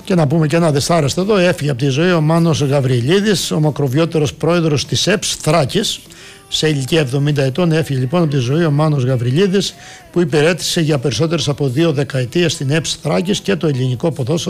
Και να πούμε και ένα δυσάρεστο εδώ, έφυγε από τη ζωή ο Μάνος Γαβριλίδης, ο μακροβιότερος πρόεδρος της ΕΠΣ Θράκης. Σε ηλικία 70 ετών έφυγε λοιπόν από τη ζωή ο Μάνος Γαβριλίδης, που υπηρέτησε για περισσότερες από 2 δεκαετίες στην ΕΠΣ Θράκης και το ελληνικό ποδόσφαιρο